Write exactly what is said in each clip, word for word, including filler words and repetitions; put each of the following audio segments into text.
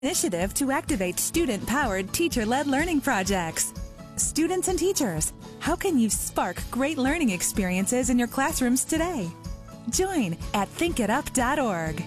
Initiative to activate student-powered, teacher-led learning projects. Students and teachers, how can you spark great learning experiences in your classrooms today? Join at think it up dot org.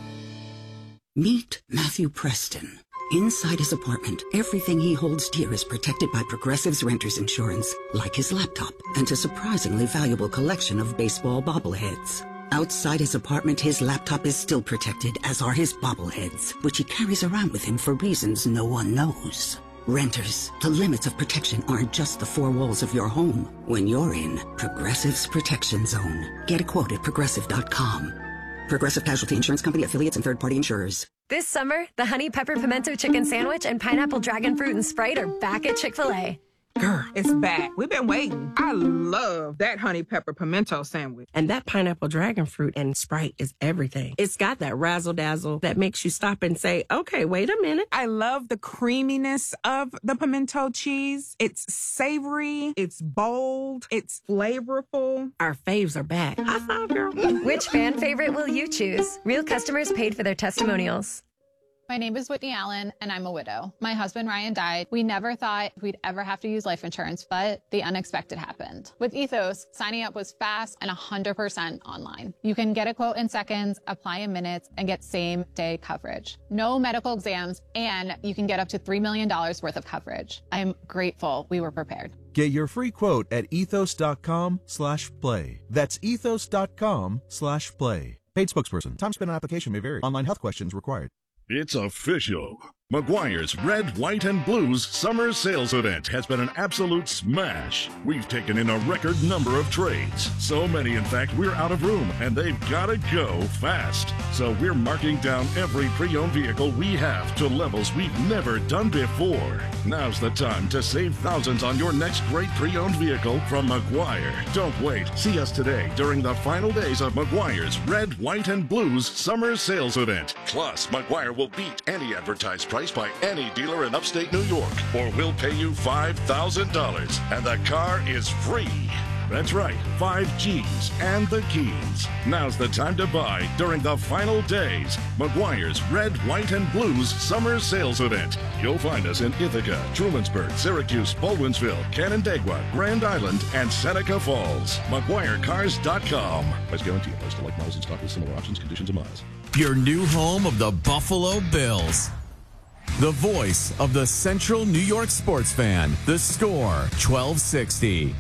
Meet Matthew Preston. Inside his apartment, everything he holds dear is protected by Progressive's renter's insurance, like his laptop and a surprisingly valuable collection of baseball bobbleheads. Outside his apartment, his laptop is still protected, as are his bobbleheads, which he carries around with him for reasons no one knows. Renters, the limits of protection aren't just the four walls of your home. When you're in Progressive's Protection Zone, get a quote at progressive dot com. Progressive Casualty Insurance Company, affiliates, and third-party insurers. This summer, the Honey Pepper Pimento Chicken Sandwich and Pineapple Dragon Fruit and Sprite are back at Chick-fil-A. Girl, it's back. We've been waiting. I love that honey pepper pimento sandwich. And that pineapple dragon fruit and Sprite is everything. It's got that razzle-dazzle that makes you stop and say, okay, wait a minute. I love the creaminess of the pimento cheese. It's savory. It's bold. It's flavorful. Our faves are back. High five, girl. Which fan favorite will you choose? Real customers paid for their testimonials. My name is Whitney Allen, and I'm a widow. My husband, Ryan, died. We never thought we'd ever have to use life insurance, but the unexpected happened. With Ethos, signing up was fast and one hundred percent online. You can get a quote in seconds, apply in minutes, and get same-day coverage. No medical exams, and you can get up to three million dollars worth of coverage. I'm grateful we were prepared. Get your free quote at ethos.com slash play. That's ethos.com slash play. Paid spokesperson. Time spent on application may vary. Online health questions required. It's official. Meguiar's Red, White, and Blues Summer Sales Event has been an absolute smash. We've taken in a record number of trades. So many, in fact, we're out of room, and they've got to go fast. So we're marking down every pre-owned vehicle we have to levels we've never done before. Now's the time to save thousands on your next great pre-owned vehicle from Meguiar. Don't wait. See us today during the final days of Meguiar's Red, White, and Blues Summer Sales Event. Plus, Meguiar will beat any advertised price by any dealer in upstate New York, or we'll pay you five thousand dollars, and the car is free. That's right, five G's and the keys. Now's the time to buy during the final days. Meguiar's Red, White, and Blues Summer Sales Event. You'll find us in Ithaca, Trumansburg, Syracuse, Baldwinsville, Canandaigua, Grand Island, and Seneca Falls. Meguiar Cars dot com. Price guarantee applies to like models in stock with similar options, conditions, and miles. Your new home of the Buffalo Bills. The voice of the Central New York sports fan. The Score, twelve sixty.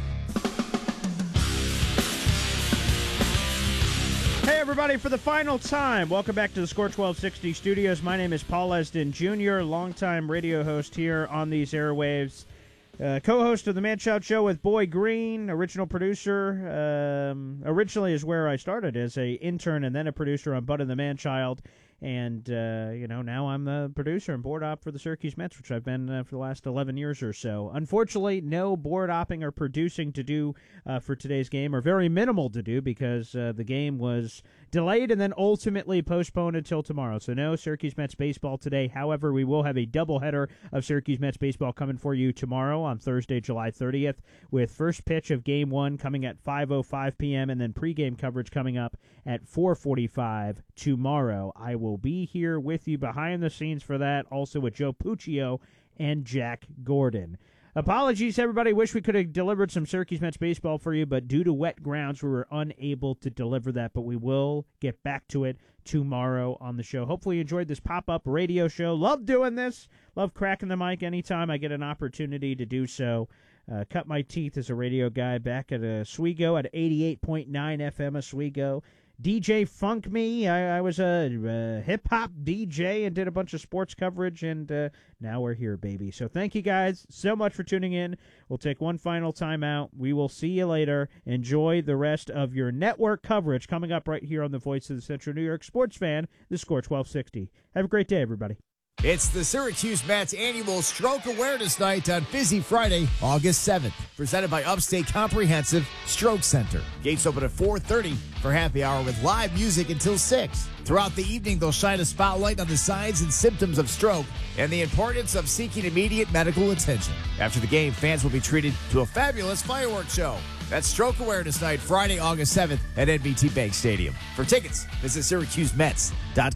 Hey, everybody, for the final time, welcome back to the Score twelve sixty studios. My name is Paul Esden Junior, longtime radio host here on these airwaves. Uh, co-host of the Man Child Show with Boy Green, original producer. Um, originally is where I started as a intern and then a producer on Bud and the Man Child. And, uh, you know, now I'm the producer and board op for the Syracuse Mets, which I've been uh, for the last eleven years or so. Unfortunately, no board opping or producing to do uh, for today's game, or very minimal to do, because uh, the game was delayed and then ultimately postponed until tomorrow. So no Syracuse Mets baseball today. However, we will have a doubleheader of Syracuse Mets baseball coming for you tomorrow on Thursday, July thirtieth, with first pitch of Game one coming at five oh five p.m. and then pregame coverage coming up at four forty-five tomorrow. I will be here with you behind the scenes for that, also with Joe Puccio and Jack Gordon. Apologies, everybody. Wish we could have delivered some Syracuse Mets baseball for you, but due to wet grounds, we were unable to deliver that. But we will get back to it tomorrow on the show. Hopefully you enjoyed this pop-up radio show. Love doing this. Love cracking the mic anytime I get an opportunity to do so. Uh, cut my teeth as a radio guy back at Oswego at eighty-eight point nine F M Oswego. D J Funk Me. I, I was a, a hip-hop D J and did a bunch of sports coverage, and uh, now we're here, baby. So thank you guys so much for tuning in. We'll take one final time out. We will see you later. Enjoy the rest of your network coverage coming up right here on the Voice of the Central New York Sports Fan, the Score twelve sixty. Have a great day, everybody. It's the Syracuse Mets annual Stroke Awareness Night on Fizzy Friday, August seventh, presented by Upstate Comprehensive Stroke Center. Gates open at four thirty for happy hour with live music until six. Throughout the evening, they'll shine a spotlight on the signs and symptoms of stroke and the importance of seeking immediate medical attention. After the game, fans will be treated to a fabulous fireworks show. That's Stroke Awareness Night, Friday, August seventh at N B T Bank Stadium. For tickets, visit Syracuse Mets dot com.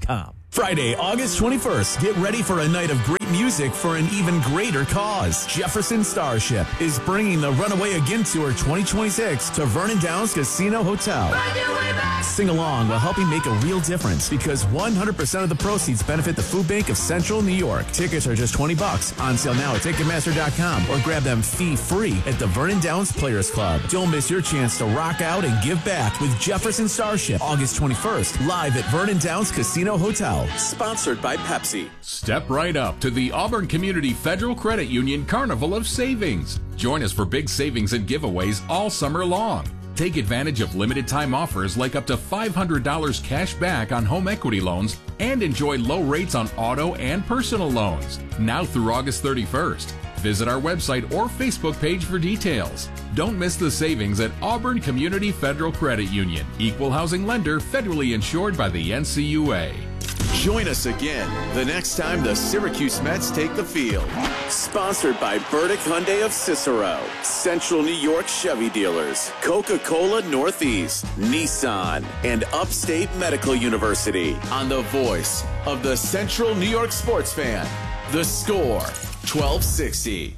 Friday, August twenty-first, get ready for a night of great music for an even greater cause. Jefferson Starship is bringing the Runaway Again Tour twenty twenty-six to Vernon Downs Casino Hotel. Sing along while helping make a real difference because one hundred percent of the proceeds benefit the Food Bank of Central New York. Tickets are just twenty bucks. On sale now at Ticketmaster dot com or grab them fee-free at the Vernon Downs Players Club. Don't miss your chance to rock out and give back with Jefferson Starship, August twenty-first, live at Vernon Downs Casino Hotel. Sponsored by Pepsi. Step right up to the Auburn Community Federal Credit Union Carnival of Savings. Join us for big savings and giveaways all summer long. Take advantage of limited time offers like up to five hundred dollars cash back on home equity loans and enjoy low rates on auto and personal loans. Now through August thirty-first. Visit our website or Facebook page for details. Don't miss the savings at Auburn Community Federal Credit Union. Equal housing lender, federally insured by the N C U A. Join us again the next time the Syracuse Mets take the field. Sponsored by Burdick Hyundai of Cicero, Central New York Chevy Dealers, Coca-Cola Northeast, Nissan, and Upstate Medical University. On the voice of the Central New York sports fan, The Score, twelve sixty.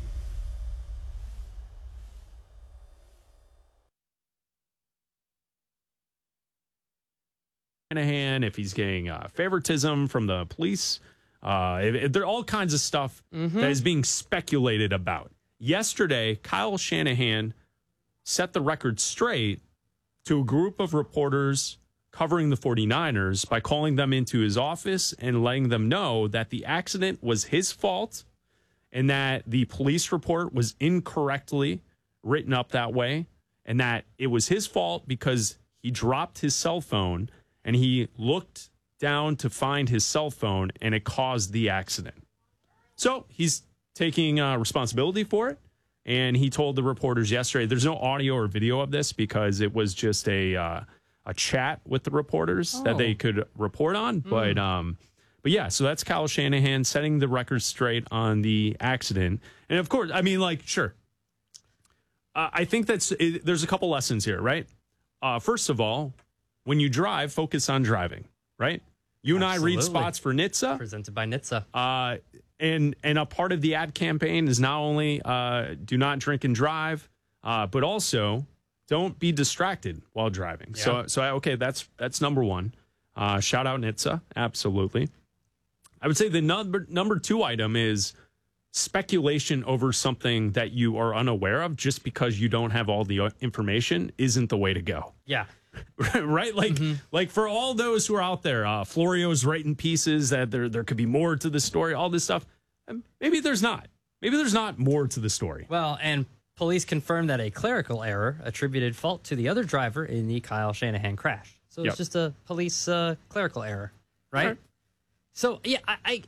Shanahan, if he's getting uh, favoritism from the police. Uh, if, if there are all kinds of stuff mm-hmm. that is being speculated about. Yesterday, Kyle Shanahan set the record straight to a group of reporters covering the 49ers by calling them into his office and letting them know that the accident was his fault and that the police report was incorrectly written up that way and that it was his fault because he dropped his cell phone and he looked down to find his cell phone, and it caused the accident. So he's taking uh, responsibility for it, and he told the reporters yesterday, there's no audio or video of this because it was just a uh, a chat with the reporters oh. that they could report on. Mm. But um, but yeah, so that's Kyle Shanahan setting the record straight on the accident. And of course, I mean, like, sure. Uh, I think that's it, there's a couple lessons here, right? Uh, first of all, when you drive, focus on driving, right? You and Absolutely. I read spots for N H T S A. Presented by N H T S A. Uh, and, and a part of the ad campaign is not only uh, do not drink and drive, uh, but also don't be distracted while driving. Yeah. So, so okay, that's that's number one. Uh, shout out N H T S A. Absolutely. I would say the number, number two item is speculation over something that you are unaware of just because you don't have all the information isn't the way to go. Yeah. Right? Like, mm-hmm. like for all those who are out there, uh, Florio's writing pieces that there, there could be more to the story, all this stuff. Maybe there's not. Maybe there's not more to the story. Well, and police confirmed that a clerical error attributed fault to the other driver in the Kyle Shanahan crash. So it's yep. just a police uh, clerical error, right? Sure. So, yeah, I... I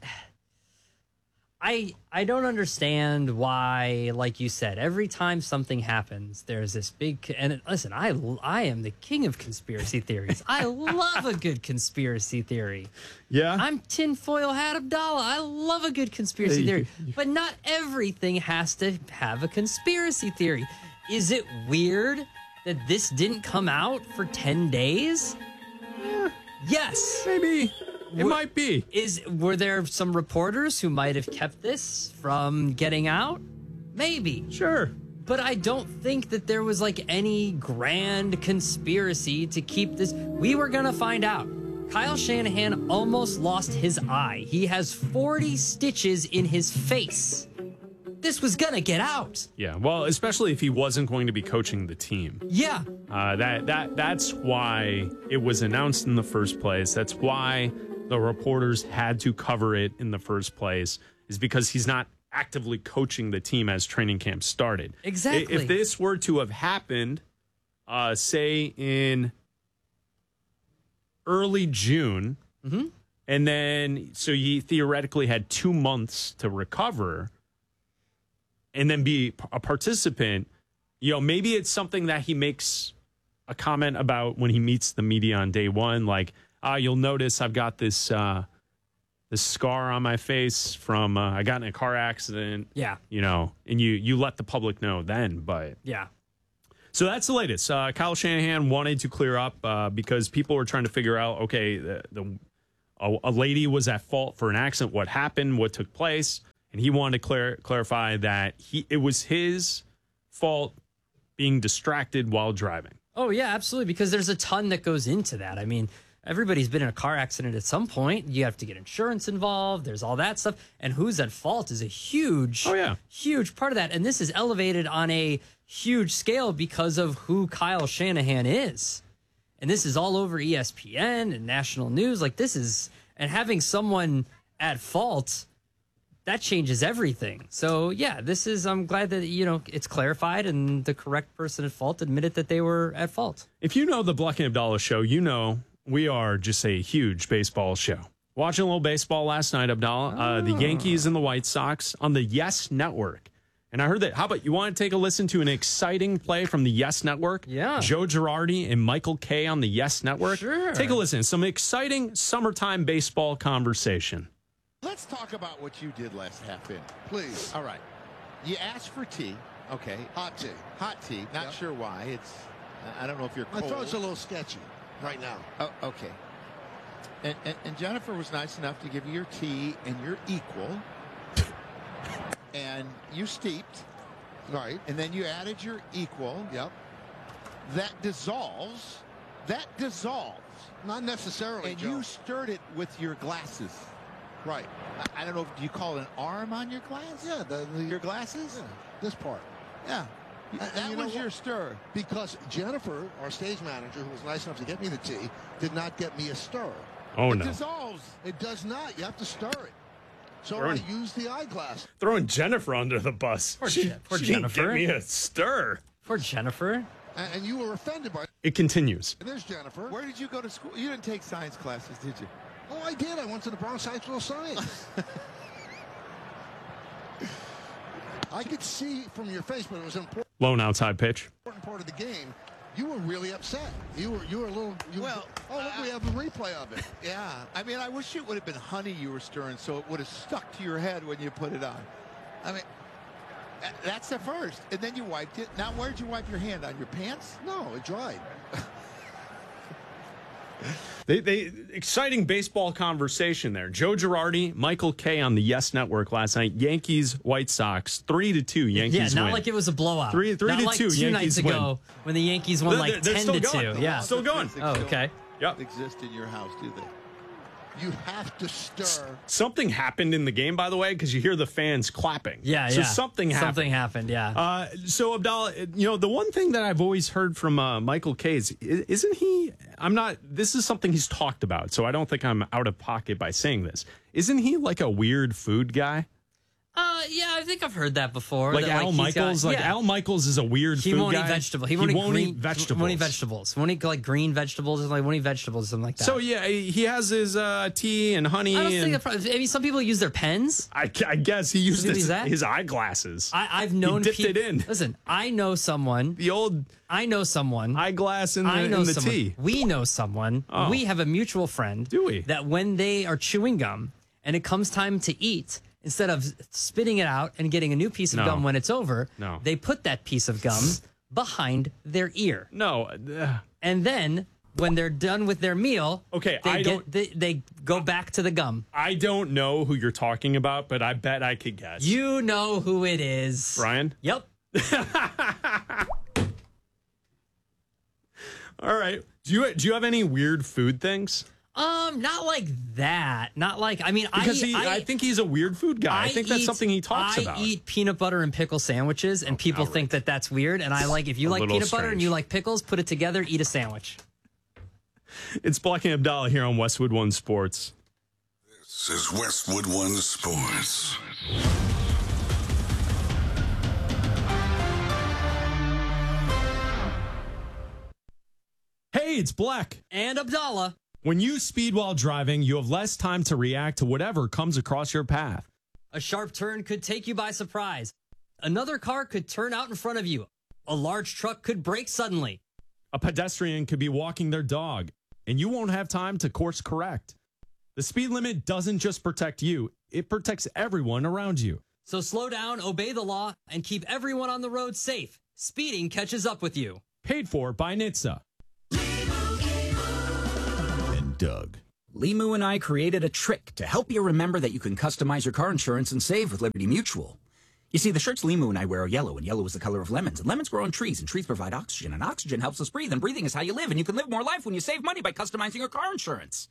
I I don't understand why, like you said, every time something happens, there's this big... And listen, I, I am the king of conspiracy theories. I love a good conspiracy theory. Yeah? I'm tinfoil hat Abdallah. I love a good conspiracy theory. But not everything has to have a conspiracy theory. Is it weird that this didn't come out for ten days? Yeah. Yes. Maybe... It were, might be. Is were there some reporters who might have kept this from getting out? Maybe. Sure. But I don't think that there was like any grand conspiracy to keep this. We were going to find out. Kyle Shanahan almost lost his eye. He has forty stitches in his face. This was going to get out. Yeah, well, especially if he wasn't going to be coaching the team. Yeah. Uh, that that that's why it was announced in the first place. That's why the reporters had to cover it in the first place, is because he's not actively coaching the team as training camp started. Exactly. If this were to have happened, uh, say in early June, mm-hmm. and then so he theoretically had two months to recover and then be a participant, you know, maybe it's something that he makes a comment about when he meets the media on day one, like, ah, uh, you'll notice I've got this uh, this scar on my face from uh, I got in a car accident. Yeah, you know, and you you let the public know then. But yeah, so that's the latest. Uh, Kyle Shanahan wanted to clear up uh, because people were trying to figure out, okay, the, the a, a lady was at fault for an accident, what happened, what took place, and he wanted to clar- clarify that he it was his fault being distracted while driving. Oh, yeah, absolutely, because there's a ton that goes into that. I mean, everybody's been in a car accident at some point. You have to get insurance involved. There's all that stuff. And who's at fault is a huge, oh, yeah. huge part of that. And this is elevated on a huge scale because of who Kyle Shanahan is. And this is all over E S P N and national news. Like, this is, and having someone at fault, that changes everything. So, yeah, this is, I'm glad that, you know, it's clarified and the correct person at fault admitted that they were at fault. If you know the Bleck and Abdallah show, you know we are just a huge baseball show. Watching a little baseball last night, Abdallah, uh, the Yankees and the White Sox on the Yes Network. And I heard that. How about you want to take a listen to an exciting play from the Yes Network? Yeah. Joe Girardi and Michael Kay on the Yes Network. Sure. Take a listen. Some exciting summertime baseball conversation. Let's talk about what you did last half inning. Please. All right. You asked for tea. Okay. Hot tea. Hot tea. Not Yep. sure why. It's, I don't know if you're My cold. throat's a little sketchy right now. Oh, okay. And, and, and Jennifer was nice enough to give you your tea and your equal. And you steeped. Right. And then you added your equal. Yep. That dissolves. That dissolves. Not necessarily, And Joe. you stirred it with your glasses. Right. I, I don't know. Do you call it an arm on your glass? Yeah. The, the, Your glasses? yeah, this part. Yeah. And- that and you know was your what? stir. Because Jennifer, our stage manager, who was nice enough to get me the tea, did not get me a stir. Oh, it no. dissolves. It does not. You have to stir it. So Burn. I used the eyeglass. Throwing Jennifer under the bus. Poor she, Je- poor she didn't Jennifer. Give me a stir. Poor Jennifer. And, and you were offended by it. It continues. And there's Jennifer. Where did you go to school? You didn't take science classes, did you? Oh, I did. I went to the Bronx High School of Science. I could see from your face, but it was an important Lone outside pitch. part of the game. You were really upset. You were you were a little. You, Well, oh, look, we have a replay of it. Yeah. I mean, I wish it would have been honey you were stirring so it would have stuck to your head when you put it on. I mean, tha- that's the first. And then you wiped it. Now, where'd you wipe your hand? On your pants? No, it dried. They, they exciting baseball conversation there. Joe Girardi, Michael Kay on the Yes Network last night. Yankees, White Sox, three to two. Yankees yeah, not win. like it was a blowout. Three- three not to like two, two Yankees nights ago win. when the Yankees won They're- like they're ten still to going. two. Yeah, Still going. Oh, okay. Yep. Exist in your house, do they? You have to stir. Something happened in the game, by the way, because you hear the fans clapping. Yeah, so yeah. something happened. Something happened. Yeah. Uh, so Abdallah, you know, the one thing that I've always heard from uh, Michael Kay is, isn't he? I'm not. This is something he's talked about, so I don't think I'm out of pocket by saying this. Isn't he like a weird food guy? Uh, yeah, I think I've heard that before. Like that, Al he's got- Michaels, like yeah. Al Michaels is a weird He food won't guy. eat vegetables. He won't, eat, green, eat vegetables. Won't eat vegetables. Won't eat like green vegetables. Or like won't eat vegetables, something like that. So yeah, he has his uh, tea and honey. I don't and think. That probably, I mean, some people use their pens. I, I guess he used Some people his, use that? his eyeglasses. I, I've known he dipped peop- it in. Listen, I know someone. The old I know someone. eyeglass in the, I know in the someone. tea. We know someone. Oh. We have a mutual friend. Do we? That when they are chewing gum and it comes time to eat, instead of spitting it out and getting a new piece of No. gum when it's over, No. they put that piece of gum behind their ear. No. Uh, And then when they're done with their meal, Okay, they I get don't- they, they go back to the gum. I don't know who you're talking about, but I bet I could guess. You know who it is. Brian? Yep. All right. Do you do you have any weird food things? Um, not like that. Not like I mean, Because I, he, I, I think he's a weird food guy. I, think that's eat- something he talks I about. eat peanut butter and pickle sandwiches, and people think that that's weird. And I like if you A like little peanut butter and strange. you like pickles, put it together, eat a sandwich. It's Bleck and Abdallah here on Westwood One Sports. This is Westwood One Sports. Hey, it's Bleck. And Abdallah. When you speed while driving, you have less time to react to whatever comes across your path. A sharp turn could take you by surprise. Another car could turn out in front of you. A large truck could brake suddenly. A pedestrian could be walking their dog, and you won't have time to course correct. The speed limit doesn't just protect you, it protects everyone around you. So slow down, obey the law, and keep everyone on the road safe. Speeding catches up with you. Paid for by N H T S A. And Doug. Limu and I created a trick to help you remember that you can customize your car insurance and save with Liberty Mutual. You see, the shirts Limu and I wear are yellow, and yellow is the color of lemons, and lemons grow on trees, and trees provide oxygen, and oxygen helps us breathe, and breathing is how you live, and you can live more life when you save money by customizing your car insurance.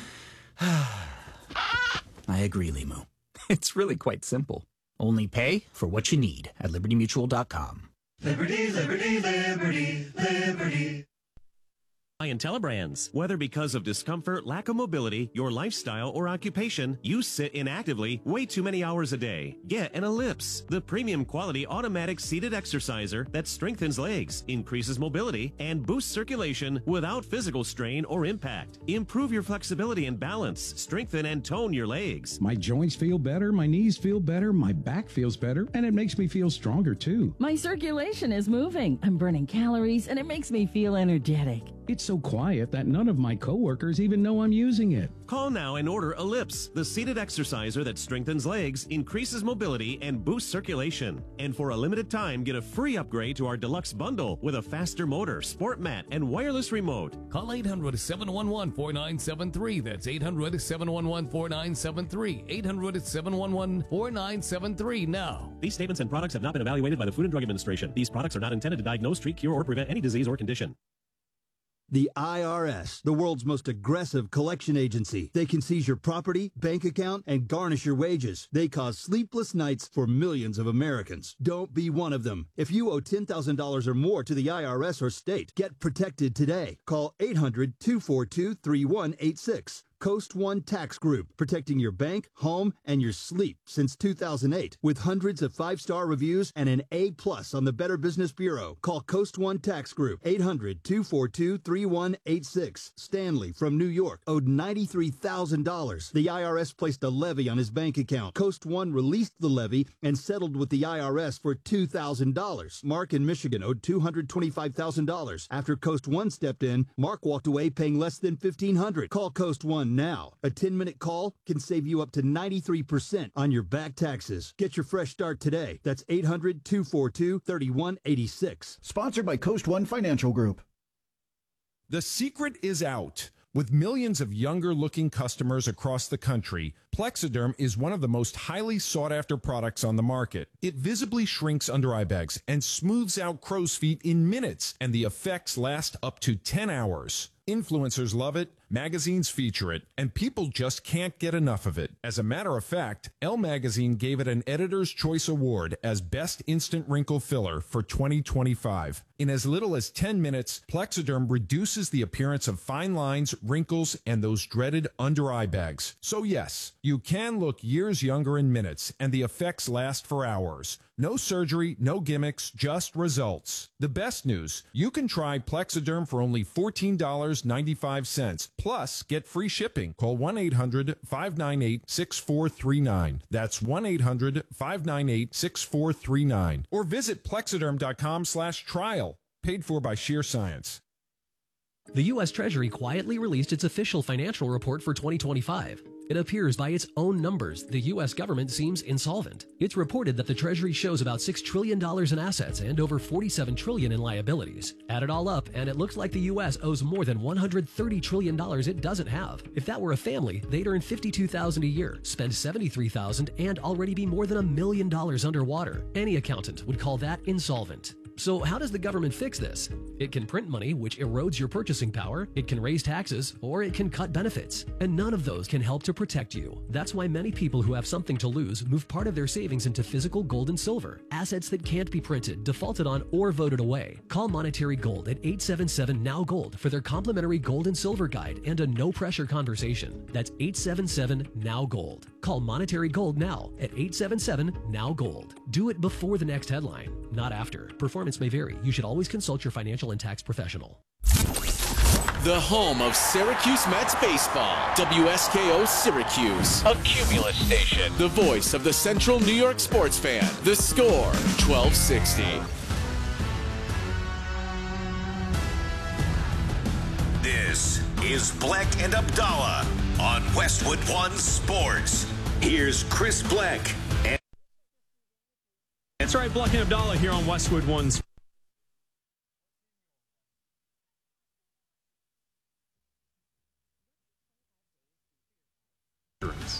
I agree, Limu. It's really quite simple. Only pay for what you need at liberty mutual dot com. Liberty, liberty, liberty, liberty. And Telebrands. Whether because of discomfort, lack of mobility, your lifestyle, or occupation, you sit inactively way too many hours a day. Get an Ellipse, the premium quality automatic seated exerciser that strengthens legs, increases mobility, and boosts circulation without physical strain or impact. Improve your flexibility and balance, strengthen and tone your legs. My joints feel better, my knees feel better, my back feels better, and it makes me feel stronger too. My circulation is moving. I'm burning calories, and it makes me feel energetic. It's so quiet that none of my coworkers even know I'm using it. Call now and order Ellipse, the seated exerciser that strengthens legs, increases mobility, and boosts circulation. And for a limited time, get a free upgrade to our deluxe bundle with a faster motor, sport mat, and wireless remote. Call eight hundred, seven one one, four nine seven three. That's eight hundred, seven one one, four nine seven three. eight hundred, seven one one, four nine seven three now. These statements and products have not been evaluated by the Food and Drug Administration. These products are not intended to diagnose, treat, cure, or prevent any disease or condition. The I R S, the world's most aggressive collection agency. They can seize your property, bank account, and garnish your wages. They cause sleepless nights for millions of Americans. Don't be one of them. If you owe ten thousand dollars or more to the I R S or state, get protected today. Call eight hundred, two four two, three one eight six. Coast One Tax Group, protecting your bank, home, and your sleep since two thousand eight. With hundreds of five-star reviews and an A plus on the Better Business Bureau. Call Coast One Tax Group, eight hundred, two four two, three one eight six. Stanley from New York owed ninety-three thousand dollars. The I R S placed a levy on his bank account. Coast One released the levy and settled with the I R S for two thousand dollars. Mark in Michigan owed two hundred twenty-five thousand dollars. After Coast One stepped in, Mark walked away paying less than fifteen hundred dollars. Call Coast One now. A ten-minute call can save you up to ninety-three percent on your back taxes. Get your fresh start today. That's eight hundred, two four two, three one eight six. Sponsored by Coast One Financial Group. The secret is out. With millions of younger-looking customers across the country, Plexiderm is one of the most highly sought-after products on the market. It visibly shrinks under eye bags and smooths out crow's feet in minutes, and the effects last up to ten hours. Influencers love it, magazines feature it, and people just can't get enough of it. As a matter of fact, Elle Magazine gave it an Editor's Choice Award as Best Instant Wrinkle Filler for twenty twenty-five. In as little as ten minutes, Plexiderm reduces the appearance of fine lines, wrinkles, and those dreaded under-eye bags. So yes, you can look years younger in minutes, and the effects last for hours. No surgery, no gimmicks, just results. The best news, you can try Plexiderm for only fourteen dollars and ninety-five cents. Plus, get free shipping. Call one eight hundred, five nine eight, six four three nine. That's one eight hundred, five nine eight, six four three nine. Or visit plexiderm.com slash trial. Paid for by Sheer Science. The U S Treasury quietly released its official financial report for twenty twenty-five. It appears by its own numbers, the U S government seems insolvent. It's reported that the Treasury shows about six trillion dollars in assets and over forty-seven trillion dollars in liabilities. Add it all up, and it looks like the U S owes more than one hundred thirty trillion dollars it doesn't have. If that were a family, they'd earn fifty-two thousand dollars a year, spend seventy-three thousand dollars, and already be more than a million dollars underwater. Any accountant would call that insolvent. So how does the government fix this? It can print money, which erodes your purchasing power, it can raise taxes, or it can cut benefits. And none of those can help to protect you. That's why many people who have something to lose move part of their savings into physical gold and silver, assets that can't be printed, defaulted on, or voted away. Call Monetary Gold at eight seven seven, N O W Gold for their complimentary gold and silver guide and a no-pressure conversation. That's eight seven seven, N O W Gold. Call Monetary Gold now at eight seven seven, N O W Gold. Do it before the next headline, not after. Performance may vary. You should always consult your financial and tax professional. The home of Syracuse Mets baseball. W S K O Syracuse. A Cumulus station. The voice of the Central New York sports fan. The Score, twelve sixty. This is Black and Abdallah on Westwood One Sports. Here's Chris Black. And That's right, Black and Abdallah here on Westwood One Sports.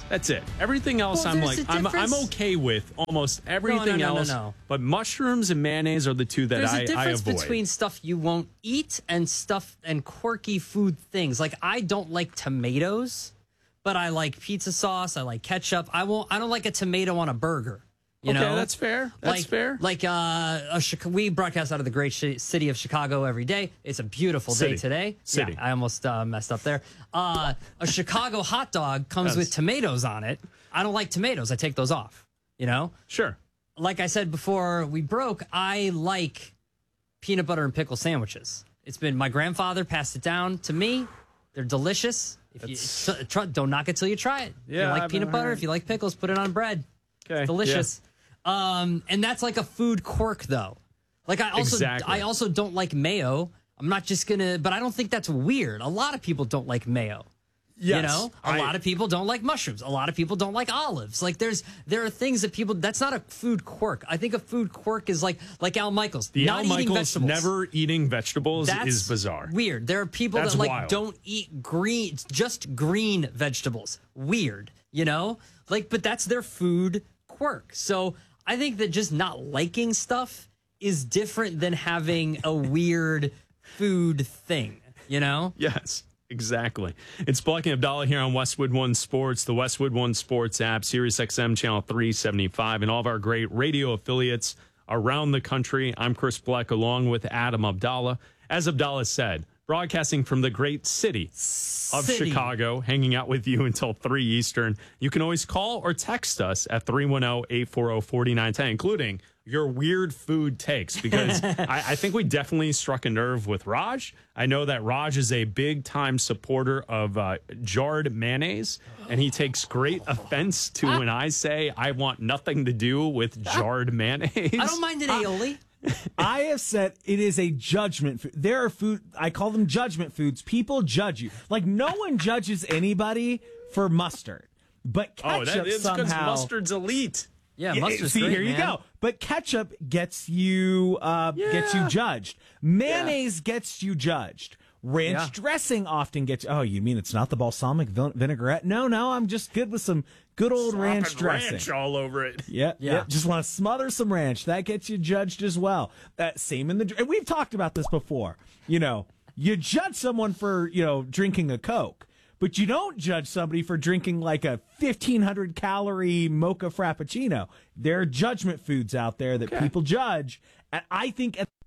That's it. Everything else, Well, I'm there's like, a I'm, I'm difference. okay with almost everything no, no, else. no, no. But mushrooms and mayonnaise are the two that There's I, a I difference avoid. between stuff you won't eat and stuff and quirky food things. Like I don't like tomatoes, but I like pizza sauce. I like ketchup. I won't. I don't like a tomato on a burger. You Okay, know? that's fair. That's like, fair. Like uh, a Chica- we broadcast out of the great sh- city of Chicago every day. It's a beautiful City. day today. City. Yeah, I almost uh, messed up there. Uh, a Chicago hot dog comes Yes. with tomatoes on it. I don't like tomatoes. I take those off. You know. Sure. Like I said before we broke, I like peanut butter and pickle sandwiches. It's been my grandfather passed it down to me. They're delicious. If you tr- tr- don't knock it till you try it. If Yeah, you like I've peanut never butter, heard. if you like pickles, put it on bread. Okay, It's delicious. Um, and that's like a food quirk, though. Like I also, Exactly. I also don't like mayo. I'm not just gonna, but I don't think that's weird. A lot of people don't like mayo. You Yes, know, a I- lot of people don't like mushrooms. A lot of people don't like olives. Like there's, there are things that people. That's not a food quirk. I think a food quirk is like, like Al Michaels. The not Al eating Michaels vegetables. never eating vegetables That's is bizarre. Weird. There are people That's that like wild. don't eat green, just green vegetables. Weird, you know? Like, but that's their food quirk. So I think that just not liking stuff is different than having a weird food thing, you know? Yes, exactly. It's Black and Abdallah here on Westwood One Sports, the Westwood One Sports app, Sirius X M channel three seventy-five, and all of our great radio affiliates around the country. I'm Chris Black along with Adam Abdallah. As Abdallah said, broadcasting from the great city of City. Chicago, hanging out with you until three Eastern. You can always call or text us at three one zero, eight four zero, four nine one zero, including your weird food takes, because I, I think we definitely struck a nerve with Raj. I know that Raj is a big time supporter of uh, jarred mayonnaise, and he takes great offense to when I say I want nothing to do with jarred mayonnaise. I don't mind an aioli. I have said it is a judgment food. There are food, I call them judgment foods. People judge you. Like, no one judges anybody for mustard. But ketchup Oh, that is because somehow... mustard's elite. Yeah, Yeah, mustard's see, great, here you man. go. But ketchup gets you uh, gets you Yeah. judged. Mayonnaise gets you judged. Ranch Yeah. dressing often gets. Oh, you mean it's not the balsamic vin- vinaigrette? No, no, I'm just good with some good old ranch Slopping dressing. ranch all over it. Yeah, Yeah. yeah. Just want to smother some ranch. That gets you judged as well. That same in the. And we've talked about this before. You know, you judge someone for you know drinking a Coke, but you don't judge somebody for drinking like a fifteen hundred calorie mocha frappuccino. There are judgment foods out there that people judge, and I think at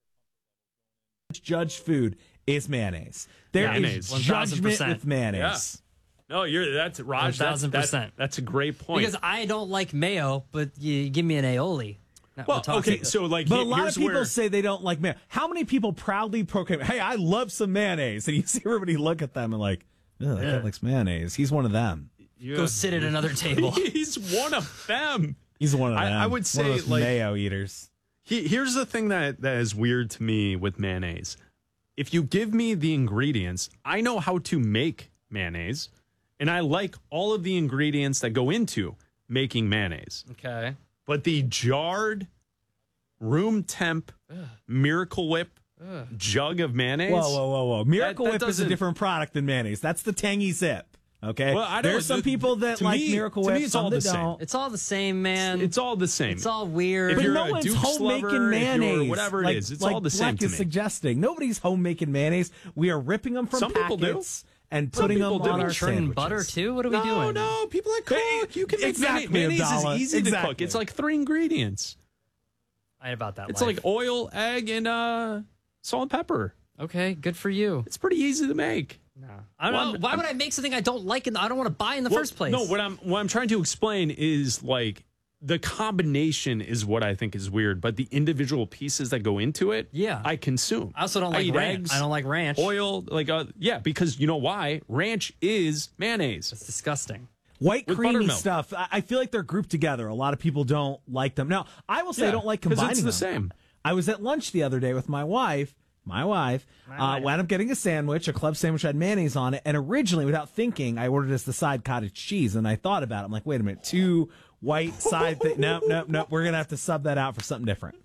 judged food is mayonnaise. There is Mayonnaise. one thousand judgment percent. with mayonnaise. No, you're that's Raj. That's, one thousand that's, percent. that's a great point. Because I don't like mayo, but you give me an aioli. Now we're well, talking- okay, so like, But he- a lot of here's people where, say they don't like mayonnaise. How many people proudly proclaim, "Hey, I love some mayonnaise," and you see everybody look at them and like, "Oh, that guy likes mayonnaise." He's one of them. you- Go sit at another table. He's one of them. He's one of I- them. I would One say, of those like- mayo eaters. He, here's the thing that, that is weird to me with mayonnaise. If you give me the ingredients, I know how to make mayonnaise, and I like all of the ingredients that go into making mayonnaise. Okay. But the jarred, room temp, Miracle Whip jug of mayonnaise. Whoa, whoa, whoa, whoa! Miracle that Whip is a doesn't- different product than mayonnaise. That's the tangy zip. Okay. Well, I don't- There are some the- people that to like me- Miracle to Whip. me it's some all that the same. don't. It's all the same, man. It's all the same. It's all weird. If But you're no a one's Duke's home lover, making if you're mayonnaise. whatever it like, is, it's like all the same Black to is me. suggesting. Nobody's home making mayonnaise. We are ripping them from Some people do. packets and Some putting people them do. on our churning sandwiches. butter too. What are we no, doing? no, people that cook. You can make Exactly, mayonnaise. Mayonnaise Abdallah. is easy to Exactly. cook. It's like three ingredients. I ain't about that. It's life. like oil, egg, and uh, salt and pepper. Okay, good for you. It's pretty easy to make. No. I don't Well, know. Why I'm- would I make something I don't like and I don't want to buy in the Well, first place? No, what I'm what I'm trying to explain is like the combination is what I think is weird, but the individual pieces that go into it, Yeah. I consume. I also don't like eat ranch. eggs, I don't like ranch. oil, like uh, yeah, because you know why? Ranch is mayonnaise. It's disgusting. White With creamy buttermilk. stuff. I, I feel like they're grouped together. A lot of people don't like them. Now, I will say I Yeah, don't like 'cause it's combining the them. same. I was at lunch the other day with my wife. My wife uh, wound up getting a sandwich, a club sandwich had mayonnaise on it, and originally, without thinking, I ordered as the side cottage cheese, and I thought about it. I'm like, wait a minute, two white side thing. Nope, nope, nope. We're gonna have to sub that out for something different.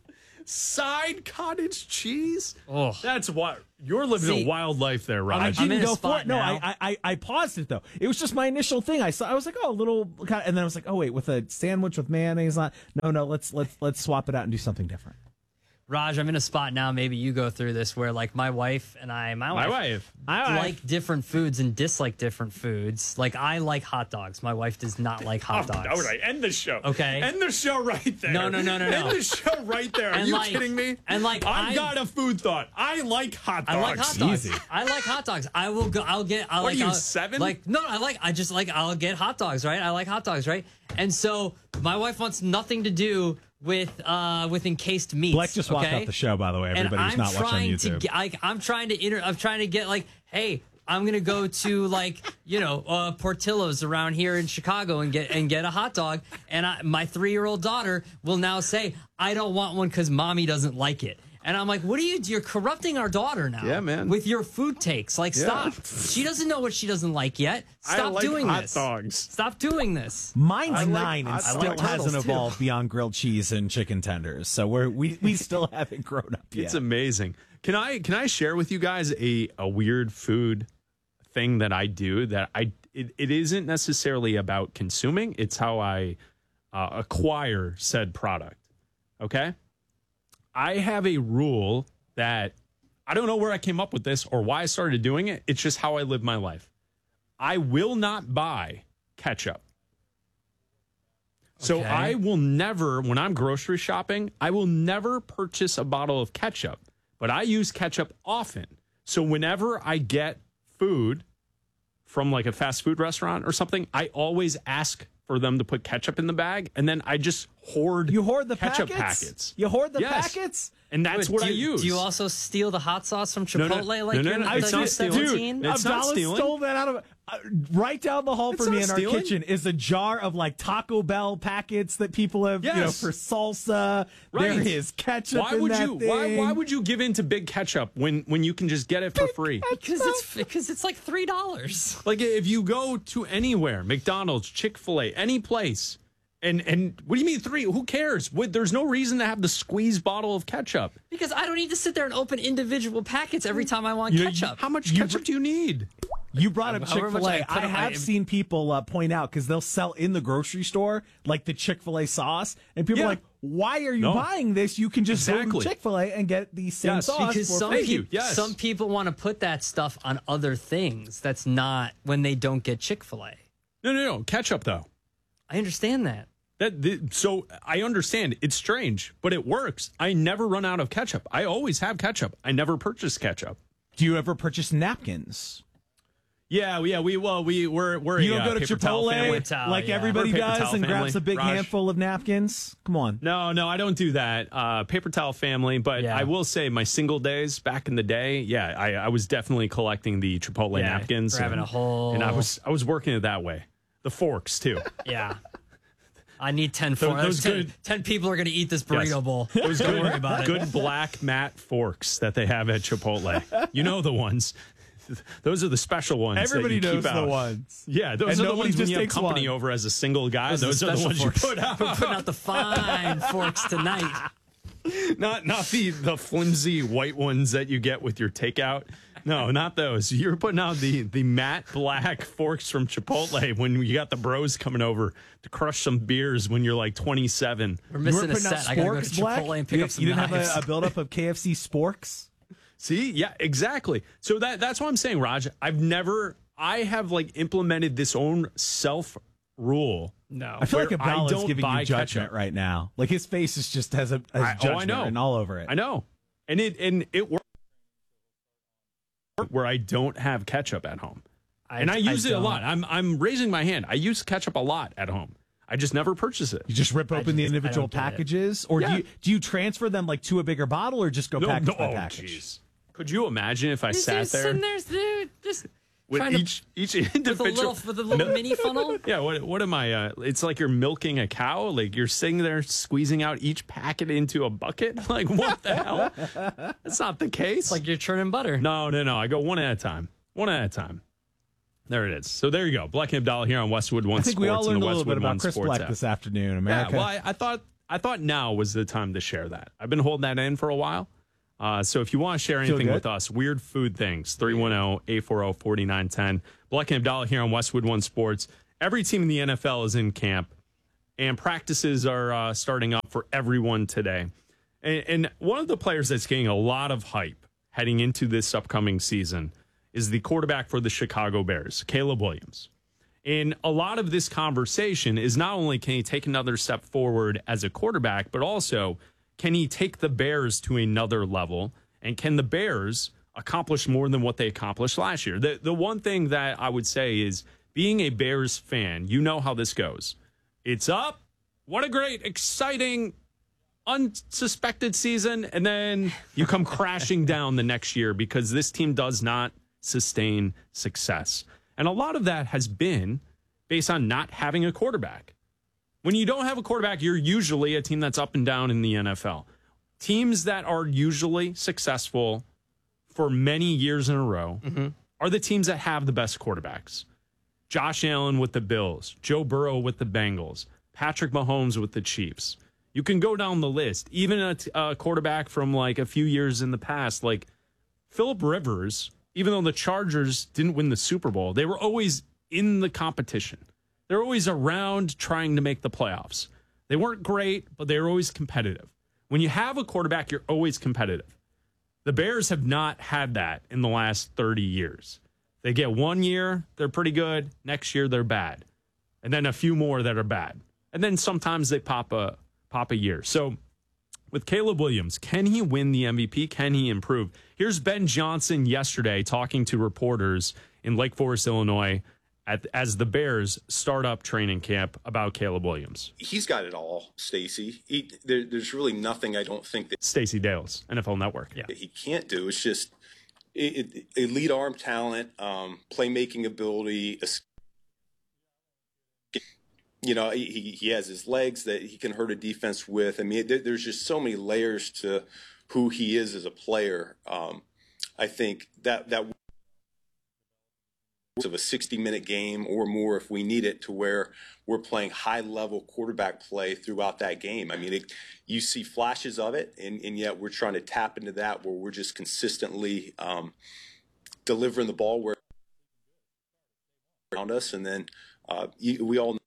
side cottage cheese. Oh, that's what you're living See, a wild life there, Raj. I didn't I'm in a go for spot it. No, now. I, I I paused it though. It was just my initial thing. I saw. I was like, oh, a little, kind of, and then I was like, oh wait, with a sandwich with mayonnaise on. No, no, let's let's let's swap it out and do something different. Raj, I'm in a spot now. Maybe you go through this where, like, my wife and I, my, My wife, wife. My wife. like different foods and dislike different foods. Like, I like hot dogs. My wife does not like hot Oh, dogs. all right, end the show. Okay. End the show right there. No, no, no, no, no. End the show right there. Are And you like- kidding me? and like, I've I- got a food thought. I like hot dogs. I like hot dogs. Easy. I like hot dogs. I will go. I'll get. I What like. are you, I'll- seven? Like no, I like. I just like. I'll get hot dogs. Right. I like hot dogs. Right. And so my wife wants nothing to do with uh with encased meats. Black just walked okay? off the show, by the way. Everybody and who's I'm not watching on trying YouTube. to get. Like, I'm trying to. Inter, I'm trying to get like. Hey, I'm gonna go to like you know uh, Portillo's around here in Chicago and get and get a hot dog. And I, my three year old daughter will now say, I don't want one because mommy doesn't like it. And I'm like, what are you? You're corrupting our daughter now. Yeah, man. With your food takes, like, Yeah. stop. She doesn't know what she doesn't like yet. I Stop like doing hot this. dogs. Stop doing this. Mine's I like nine and hot still dogs. hasn't Turtles, too. evolved beyond grilled cheese and chicken tenders. So we're we we still haven't grown up yet. It's amazing. Can I can I share with you guys a, a weird food thing that I do that I it, it isn't necessarily about consuming. It's how I uh, acquire said product. Okay? I have a rule that I don't know where I came up with this or why I started doing it. It's just how I live my life. I will not buy ketchup. So Okay. I will never, when I'm grocery shopping, I will never purchase a bottle of ketchup, but I use ketchup often. So whenever I get food from like a fast food restaurant or something, I always ask for them to put ketchup in the bag, and then I just hoard You hoard the ketchup packets? packets. You hoard the Yes. packets? And that's Wait, what do I you, use. Do you also steal the hot sauce from No, Chipotle no, like no, no, you're no, not it's the not stealing. seventeen? Dude, It's not Abdallah stealing. stole that out of uh, right down the hall It's for me not in our stealing. kitchen is a jar of like Taco Bell packets that people have, you know, Yes. for salsa. There Right. is ketchup Why in would that you? Why, thing. why would you give in to big ketchup when when you can just get it for free? Because it's because it's like three dollars. Like if you go to anywhere, McDonald's, Chick-fil-A, any place, and and what do you mean three? Who cares? What, there's no reason to have the squeeze bottle of ketchup. Because I don't need to sit there and open individual packets every time I want You know, ketchup. how much ketchup do you need? You brought up However much Chick-fil-A. I I, put on have my- seen people uh, point out because they'll sell in the grocery store like the Chick-fil-A sauce, and people Yeah. are like, "Why are you No. buying this? You can just go Exactly. to Chick-fil-A and get the same Yes, sauce." Because for some, free." Thank you. peop- Yes. some people want to put that stuff on other things. That's not when they don't get Chick-fil-A. No, no, no. Ketchup though. I understand that. That the, so I understand it's strange, but it works. I never run out of ketchup. I always have ketchup. I never purchase ketchup. Do you ever purchase napkins? Yeah, yeah. We well, we we're we're You a, don't uh, go to paper towel Chipotle family. towel, like yeah. everybody We're a paper does towel and grabs family, a big Raj. handful of napkins. Come on. No, no, I don't do that. Uh, paper towel family, but Yeah. I will say my single days back in the day, yeah, I, I was definitely collecting the Chipotle Yeah, napkins. grabbing and, a whole- and I was I was working it that way. The forks too. Yeah. I need ten Those- forks. those ten, good- ten people are going to eat this burrito Yes. bowl. Those Don't good, worry about good it. black matte forks that they have at Chipotle. You know the ones. Those are the special ones. that Everybody you knows keep the out. ones. Yeah, those And are the nobody ones when just you have takes company one. over as a single guy. Those, are are the special ones forks. you put out. We're putting out the fine forks tonight. not not the the flimsy white ones that you get with your takeout. No, not those. You're putting out the the matte black forks from Chipotle when you got the bros coming over to crush some beers when you're like twenty-seven. We're You missing weren't a putting out set. I got to go to sporks, Black? Chipotle and pick you, up some you didn't knives. have a, a buildup of K F C sporks? See, yeah, exactly. So that that's what I'm saying, Raj. I've never, I have like implemented this own self rule. No, I feel where like Abdallah's don't giving buy you judgment ketchup. right now. Like his face is just has a has I- oh, I judgment know. written all over it. I know, and it and it works where I don't have ketchup at home, I, and I use it a don't. lot. I'm I'm raising my hand. I use ketchup a lot at home. I just never purchase it. You just rip open just- the I individual don't get it. packages, or Yeah. do you do you transfer them like to a bigger bottle, or just go No, package no, by oh, package? jeez. Could you imagine if I Just- sat just there sitting there, dude, just with trying to- each each with a individual little with a little mini funnel. Yeah, what what am I? Uh, it's like you're milking a cow. Like you're sitting there squeezing out each packet into a bucket. Like what the hell? That's not the case. It's like you're churning butter. no, no, no. I go one at a time. One at a time. There it is. So there you go. Black and Abdallah here on Westwood One I think Sports. we all and learned the a little Westwood bit about One Chris Sports Black app. this afternoon. Yeah, America. well, I, I thought I thought now was the time to share that. I've been holding that in for a while. Uh, so if you want to share anything with us, weird food things, three one zero, eight four zero, four nine one zero. Black and Abdallah here on Westwood One Sports. Every team in the N F L is in camp, and practices are uh, starting up for everyone today. And, and one of the players that's getting a lot of hype heading into this upcoming season is the quarterback for the Chicago Bears, Caleb Williams. And a lot of this conversation is not only can he take another step forward as a quarterback, but also can he take the Bears to another level? And can the Bears accomplish more than what they accomplished last year? The, the one thing that I would say is being a Bears fan, you know how this goes. It's up. What a great, exciting, unsuspected season. And then you come crashing down the next year because this team does not sustain success. And a lot of that has been based on not having a quarterback. When you don't have a quarterback, you're usually a team that's up and down in the N F L. Teams that are usually successful for many years in a row mm-hmm. are the teams that have the best quarterbacks. Josh Allen with the Bills, Joe Burrow with the Bengals, Patrick Mahomes with the Chiefs. You can go down the list. Even a, a quarterback from like a few years in the past, like Phillip Rivers, even though the Chargers didn't win the Super Bowl, they were always in the competition. They're always around trying to make the playoffs. They weren't great, but they were always competitive. When you have a quarterback, you're always competitive. The Bears have not had that in the last thirty years. They get one year, they're pretty good. Next year, they're bad. And then a few more that are bad. And then sometimes they pop a pop a year. So with Caleb Williams, can he win the M V P? Can he improve? Here's Ben Johnson yesterday talking to reporters in Lake Forest, Illinois, At, as the Bears start up training camp about Caleb Williams. He's got it all, Stacey. He, there, there's really nothing I don't think that Stacey Dales, N F L Network. Yeah, he can't do. It's just it, it, elite arm talent, um, playmaking ability. You know, he he has his legs that he can hurt a defense with. I mean, there, there's just so many layers to who he is as a player. Um, I think that that. Of a sixty minute game or more if we need it, to where we're playing high level quarterback play throughout that game. I mean, it, you see flashes of it, and, and yet we're trying to tap into that where we're just consistently um, delivering the ball where around us, and then uh, you, we all know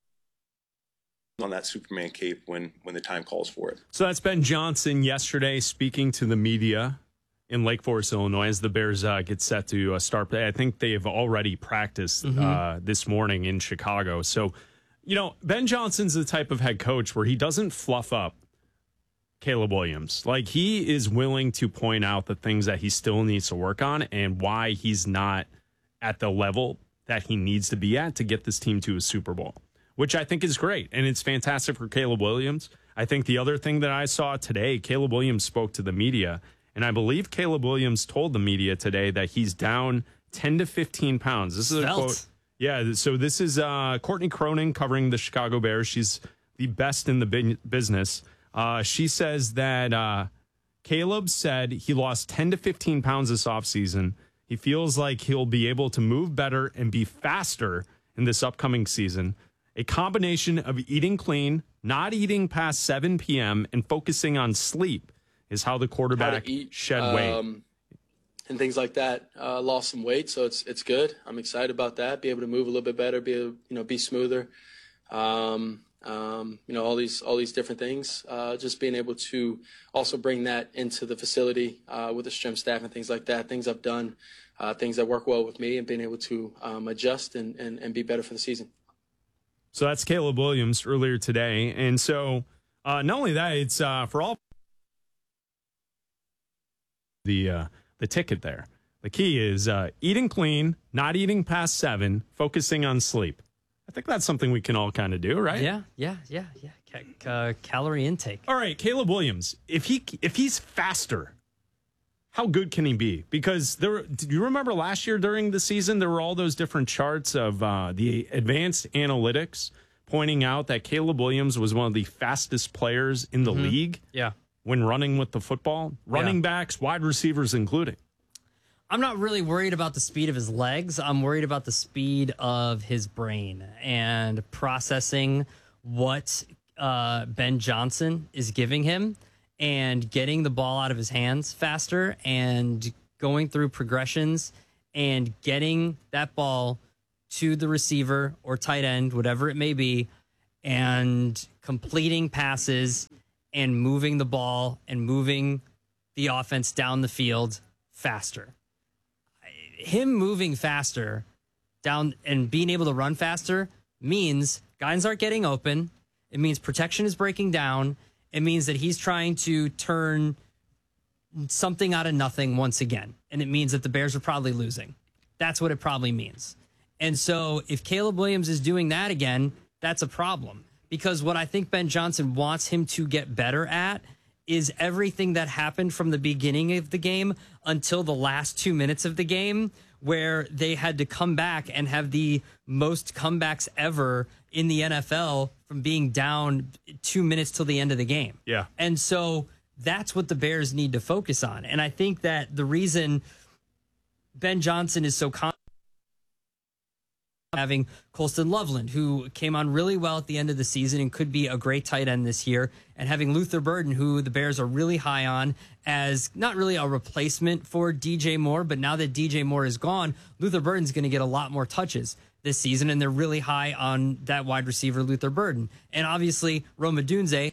on that Superman cape when when the time calls for it. So that's Ben Johnson yesterday speaking to the media in Lake Forest, Illinois, as the Bears uh, get set to uh, start. I think they've already practiced mm-hmm. uh, this morning in Chicago. So, you know, Ben Johnson's the type of head coach where he doesn't fluff up Caleb Williams. Like, he is willing to point out the things that he still needs to work on and why he's not at the level that he needs to be at to get this team to a Super Bowl, which I think is great. And it's fantastic for Caleb Williams. I think the other thing that I saw today, Caleb Williams spoke to the media. And I believe Caleb Williams told the media today that he's down ten to fifteen pounds. This is a quote. Yeah, so this is uh, Courtney Cronin covering the Chicago Bears. She's the best in the business. Uh, she says that uh, Caleb said he lost ten to fifteen pounds this offseason. He feels like he'll be able to move better and be faster in this upcoming season. A combination of eating clean, not eating past seven p.m., and focusing on sleep is how the quarterback how eat, shed weight. Um, and things like that. Uh, lost some weight, so it's it's good. I'm excited about that. Be able to move a little bit better, be able, you know, be smoother. Um, um, you know, all these all these different things. Uh, just being able to also bring that into the facility uh, with the strength staff and things like that. Things I've done, uh, things that work well with me, and being able to um, adjust and, and and be better for the season. So that's Caleb Williams earlier today, and so uh, not only that, it's uh, for all. The uh, the ticket there. The key is uh, eating clean, not eating past seven, focusing on sleep. I think that's something we can all kind of do, right? Yeah, yeah, yeah, yeah. Ca- uh, calorie intake. All right, Caleb Williams. If he if he's faster, how good can he be? Because there, do you remember last year during the season there were all those different charts of uh, the advanced analytics pointing out that Caleb Williams was one of the fastest players in the mm-hmm. league. Yeah. When running with the football, running yeah. backs, wide receivers including. I'm not really worried about the speed of his legs. I'm worried about the speed of his brain and processing what uh, Ben Johnson is giving him and getting the ball out of his hands faster and going through progressions and getting that ball to the receiver or tight end, whatever it may be, and completing passes and moving the ball and moving the offense down the field faster. Him moving faster down and being able to run faster means guys aren't getting open. It means protection is breaking down. It means that he's trying to turn something out of nothing once again. And it means that the Bears are probably losing. That's what it probably means. And so if Caleb Williams is doing that again, that's a problem. Because what I think Ben Johnson wants him to get better at is everything that happened from the beginning of the game until the last two minutes of the game, where they had to come back and have the most comebacks ever in the N F L from being down two minutes till the end of the game. Yeah. And so that's what the Bears need to focus on. And I think that the reason Ben Johnson is so confident having Colston Loveland, who came on really well at the end of the season and could be a great tight end this year, and having Luther Burden, who the Bears are really high on as not really a replacement for D J Moore, but now that D J Moore is gone, Luther Burden's going to get a lot more touches this season, and they're really high on that wide receiver, Luther Burden. And obviously, Rome Odunze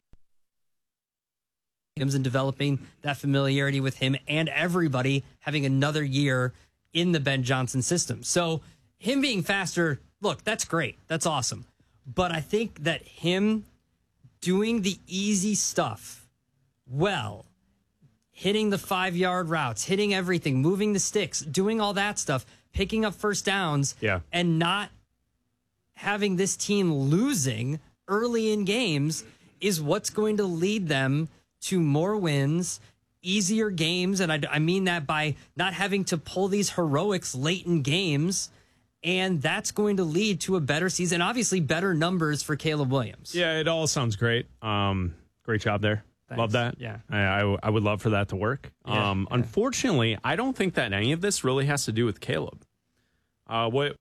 and developing that familiarity with him and everybody having another year in the Ben Johnson system. So him being faster, look, that's great. That's awesome. But I think that him doing the easy stuff well, hitting the five-yard routes, hitting everything, moving the sticks, doing all that stuff, picking up first downs, yeah. and not having this team losing early in games is what's going to lead them to more wins, easier games. And I, I mean that by not having to pull these heroics late in games. And that's going to lead to a better season, obviously better numbers for Caleb Williams. Yeah, it all sounds great. Um, great job there. Thanks. Love that. Yeah. I, I, I would love for that to work. Yeah, um, yeah. Unfortunately, I don't think that any of this really has to do with Caleb. Uh, what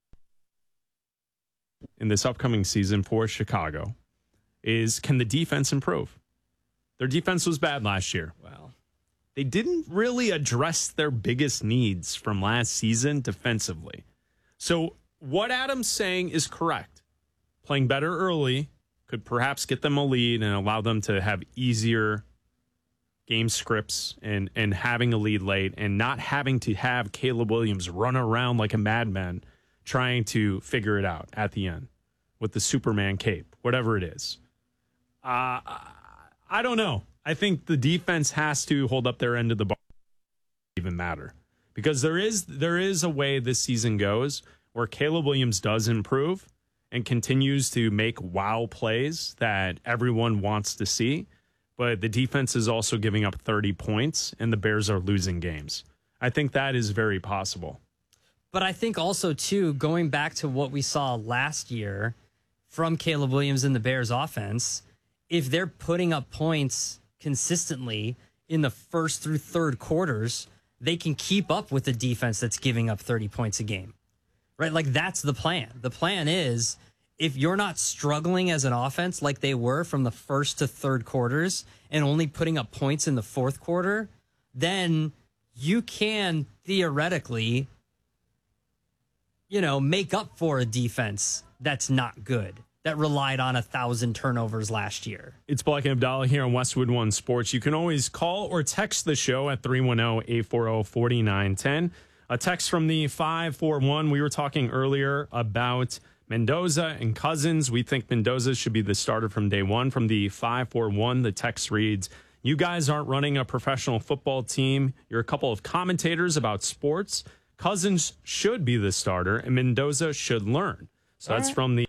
in this upcoming season for Chicago is, can the defense improve? Their defense was bad last year. Wow. They didn't really address their biggest needs from last season defensively. So what Adam's saying is correct. Playing better early could perhaps get them a lead and allow them to have easier game scripts and, and having a lead late and not having to have Caleb Williams run around like a madman trying to figure it out at the end with the Superman cape, whatever it is. Uh, I don't know. I think the defense has to hold up their end of the bar even matter. Because there is there is a way this season goes where Caleb Williams does improve and continues to make wow plays that everyone wants to see, but the defense is also giving up thirty points and the Bears are losing games. I think that is very possible. But I think also, too, going back to what we saw last year from Caleb Williams in the Bears offense, if they're putting up points consistently in the first through third quarters, they can keep up with the defense that's giving up thirty points a game, right? Like, that's the plan. The plan is, if you're not struggling as an offense like they were from the first to third quarters and only putting up points in the fourth quarter, then you can theoretically, you know, make up for a defense that's not good, that relied on a thousand turnovers last year. It's Black and Abdallah here on Westwood One Sports. You can always call or text the show at three one zero, eight four zero, four nine one zero. A text from the five four one. We were talking earlier about Mendoza and Cousins. We think Mendoza should be the starter from day one. From the five four one, the text reads, you guys aren't running a professional football team. You're a couple of commentators about sports. Cousins should be the starter, and Mendoza should learn. So All that's right. from the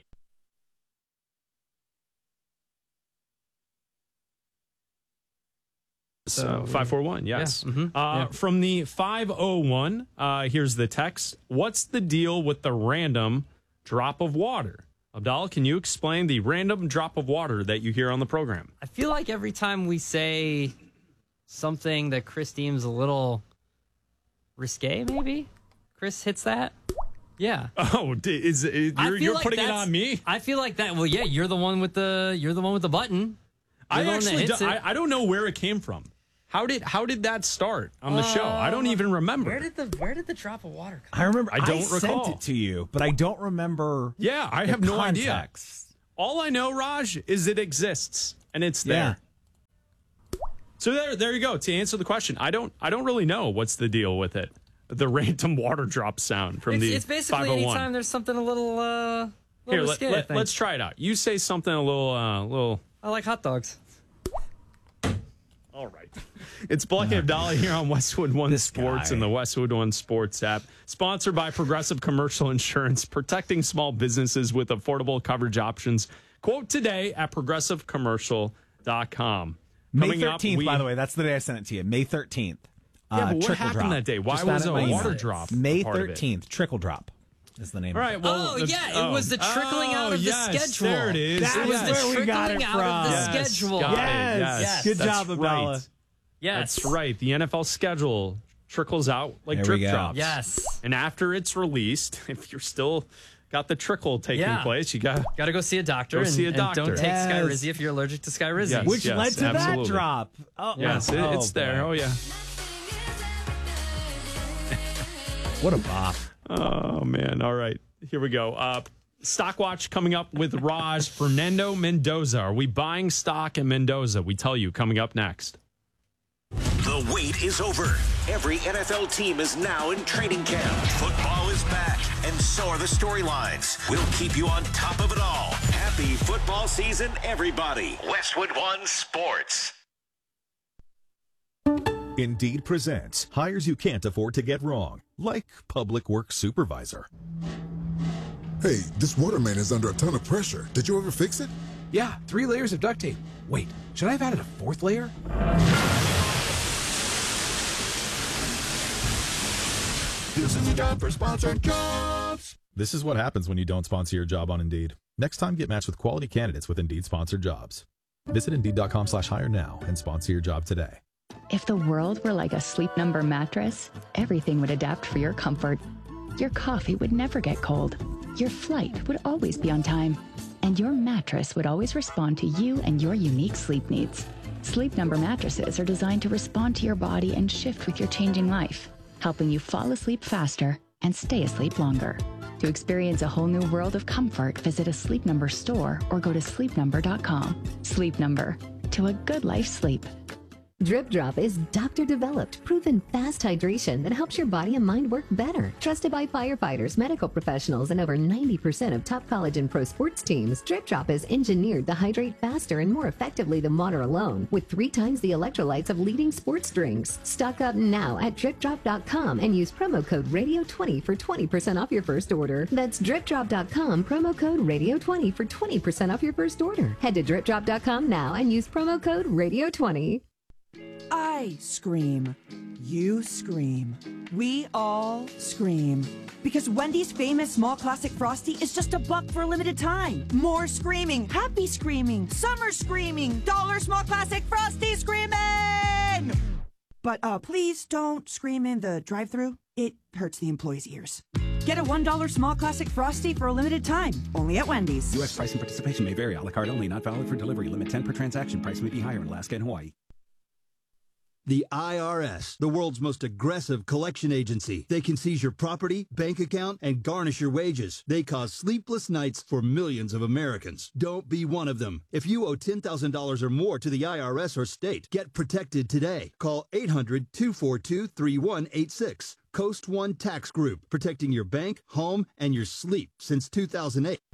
So five four one, yes. Yeah, mhm, uh, yeah. From the five oh one, uh, here's the text. What's the deal with the random drop of water? Abdallah, can you explain the random drop of water that you hear on the program? I feel like every time we say something that Chris deems a little risque, maybe, Chris hits that. Yeah. Oh, d- is, is I you're, feel you're like putting it that's- on me? I feel like that. Well, yeah, you're the one with the you're the one with the button. You're I the one that actually hits do, it. I, I don't know where it came from. How did how did that start on the show? I don't even remember. Where did the where did the drop of water come? I remember. I don't I recall. sent it to you, but I don't remember. Yeah, I the have no idea. context. All I know, Raj, is it exists and it's there. Yeah. So there, there you go. To answer the question, I don't, I don't really know what's the deal with it. The random water drop sound from It's, the it's basically five oh one. anytime there's something a little uh, Here, little let, risque, I let, think. let's try it out. You say something a little, uh, little. I like hot dogs. All right. It's Black and Abdallah here on Westwood One This Sports guy. and the Westwood One Sports app. Sponsored by Progressive Commercial Insurance, protecting small businesses with affordable coverage options. Quote today at progressive commercial dot com. May Coming up, thirteenth, we- by the way. That's the day I sent it to you. May thirteenth. Yeah, Uh, but what trickle happened drop. that day? Why Just was found a it in my water email. drop May part of it? thirteenth. Trickle drop is the name All of right. it. Well, Oh, the- yeah, it was the trickling out of the yes, schedule. There it is. That It was was the where we got trickling it out of the from. Yes, schedule. got it, Yes. yes. Yes. Good That's job, Abdallah. right. Yes. That's right. The N F L schedule trickles out like There we drip go. drops. Yes. And after it's released, if you're still got the trickle taking Yeah. place, you got Got to go see a doctor. Go and, see a and doctor. don't take Yes. Skyrizi if you're allergic to Skyrizi. Yes. Which led to absolutely. that drop. Oh, Yes, it, oh, it's there. boy. Oh yeah. What a bop. Oh man. All right. Here we go. Uh, stock watch coming up with Raj Fernando Mendoza. Are we buying stock in Mendoza? We tell you coming up next. The wait is over. Every N F L team is now in training camp. Football is back, and so are the storylines. We'll keep you on top of it all. Happy football season, everybody. Westwood One Sports. Indeed presents hires you can't afford to get wrong, like public works supervisor. Hey, this water main is under a ton of pressure. Did you ever fix it? Yeah, three layers of duct tape. Wait, should I have added a fourth layer? This is a job for sponsored jobs. This is what happens when you don't sponsor your job on Indeed. Next time, get matched with quality candidates with Indeed sponsored jobs. Visit Indeed.com slash hire now and sponsor your job today. If the world were like a Sleep Number mattress, everything would adapt for your comfort. Your coffee would never get cold. Your flight would always be on time. And your mattress would always respond to you and your unique sleep needs. Sleep Number mattresses are designed to respond to your body and shift with your changing life, helping you fall asleep faster and stay asleep longer. To experience a whole new world of comfort, visit a Sleep Number store or go to sleep number dot com. Sleep Number. To a good life sleep. Drip Drop is doctor-developed, proven fast hydration that helps your body and mind work better. Trusted by firefighters, medical professionals, and over ninety percent of top college and pro sports teams, Drip Drop is engineered to hydrate faster and more effectively than water alone, with three times the electrolytes of leading sports drinks. Stock up now at drip drop dot com and use promo code radio twenty for twenty percent off your first order. That's drip drop dot com, promo code radio twenty for twenty percent off your first order. Head to drip drop dot com now and use promo code radio twenty. I scream. You scream. We all scream. Because Wendy's famous small classic Frosty is just a buck for a limited time. More screaming, happy screaming, summer screaming, dollar small classic Frosty screaming! But uh, please don't scream in the drive-thru. It hurts the employees' ears. Get a one dollar small classic Frosty for a limited time, only at Wendy's. U S price and participation may vary. A la carte only, not valid for delivery. Limit ten per transaction. Price may be higher in Alaska and Hawaii. The I R S, the world's most aggressive collection agency. They can seize your property, bank account, and garnish your wages. They cause sleepless nights for millions of Americans. Don't be one of them. If you owe ten thousand dollars or more to the I R S or state, get protected today. Call eight hundred, two four two, three one eight six. Coast One Tax Group, protecting your bank, home, and your sleep since two thousand eight.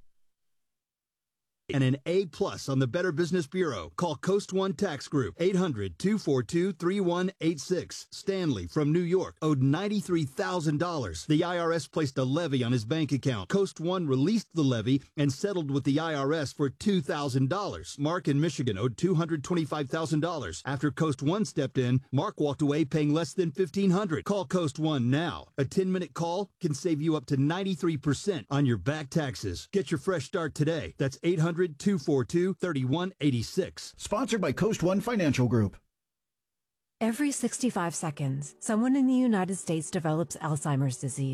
And an A plus on the Better Business Bureau. Call Coast One Tax Group, eight hundred, two four two, three one eight six. Stanley from New York owed ninety-three thousand dollars. The I R S placed a levy on his bank account. Coast One released the levy and settled with the I R S for two thousand dollars. Mark in Michigan owed two hundred twenty-five thousand dollars. After Coast One stepped in, Mark walked away paying less than fifteen hundred dollars. Call Coast One now. A ten-minute call can save you up to ninety-three percent on your back taxes. Get your fresh start today. That's eight hundred, two four two, three one eight six. Sponsored by Coast One Financial Group. Every sixty-five seconds, someone in the United States develops Alzheimer's disease.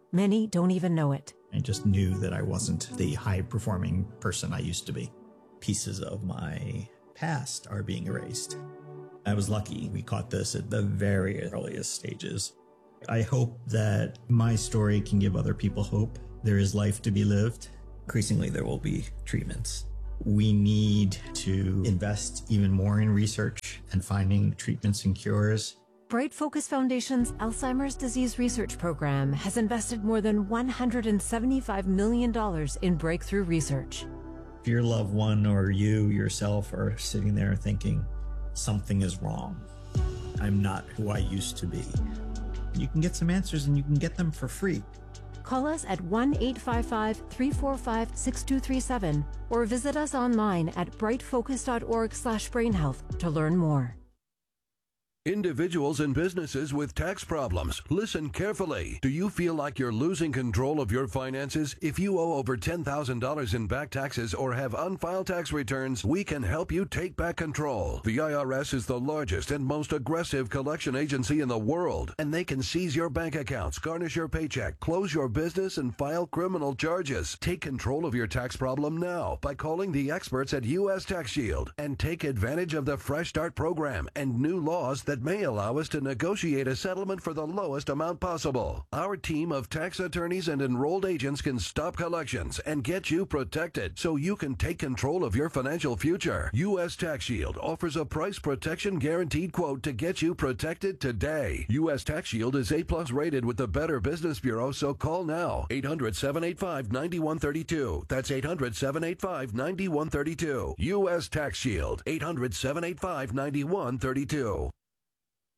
Many don't even know it. I just knew that I wasn't the high-performing person I used to be. Pieces of my past are being erased. I was lucky we caught this at the very earliest stages. I hope that my story can give other people hope. There is life to be lived. Increasingly, there will be treatments. We need to invest even more in research and finding treatments and cures. Bright Focus Foundation's Alzheimer's Disease Research Program has invested more than one hundred seventy-five million dollars in breakthrough research. If your loved one or you yourself are sitting there thinking, something is wrong, I'm not who I used to be, you can get some answers and you can get them for free. Call us at one eight five five, three four five, six two three seven or visit us online at brightfocus dot org slash brain health to learn more. Individuals and businesses with tax problems, listen carefully. Do you feel like you're losing control of your finances? If you owe over ten thousand dollars in back taxes or have unfiled tax returns, we can help you take back control. The I R S is the largest and most aggressive collection agency in the world, and they can seize your bank accounts, garnish your paycheck, close your business, and file criminal charges. Take control of your tax problem now by calling the experts at U S Tax Shield and take advantage of the Fresh Start program and new laws that may allow us to negotiate a settlement for the lowest amount possible. Our team of tax attorneys and enrolled agents can stop collections and get you protected so you can take control of your financial future. U S Tax Shield offers a price protection guaranteed quote to get you protected today. U S Tax Shield is A plus rated with the Better Business Bureau, so call now. eight hundred, seven eight five, nine one three two. That's eight hundred, seven eight five, nine one three two. U S Tax Shield. eight hundred, seven eight five, nine one three two.